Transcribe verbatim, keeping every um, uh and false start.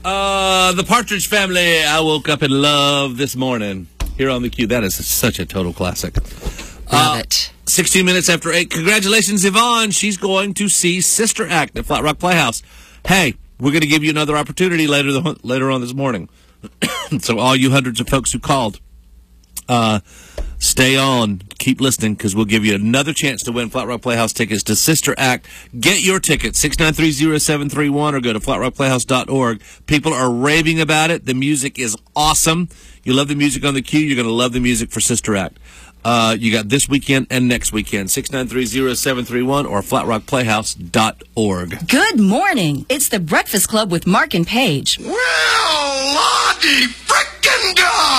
Uh, the Partridge Family, I woke up in love this morning. Here on the Q. That is such a total classic. Love uh, it. sixteen minutes after eight. Congratulations, Yvonne. She's going to see Sister Act at Flat Rock Playhouse. Hey, we're going to give you another opportunity later the, later on this morning. So all you hundreds of folks who called, uh, stay on. Keep listening, because we'll give you another chance to win Flat Rock Playhouse tickets to Sister Act. Get your ticket, six nine three zero seven three one, or go to flat rock playhouse dot org. People are raving about it. The music is awesome. You love the music on the Q, you're going to love the music for Sister Act. Uh, you got this weekend and next weekend, six nine three zero seven three one or flat rock playhouse dot org. Good morning. It's the Breakfast Club with Mark and Paige. Well, Lottie frickin' God!